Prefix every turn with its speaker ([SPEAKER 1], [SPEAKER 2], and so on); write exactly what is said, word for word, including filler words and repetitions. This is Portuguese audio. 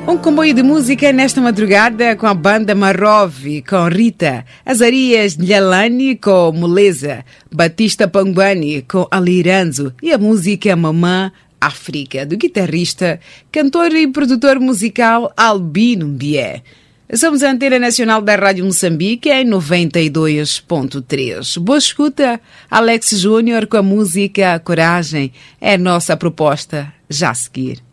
[SPEAKER 1] Um comboio de música nesta madrugada com a banda Marove, com Rita, Azarias Nhalani com Moleza, Batista Panguani com Aliranzo e a música Mamã África, do guitarrista, cantor e produtor musical Albino Bié. Somos a Antena Nacional da Rádio Moçambique em noventa e dois ponto três. Boa escuta, Alex Júnior com a música Coragem. É a nossa proposta já a seguir.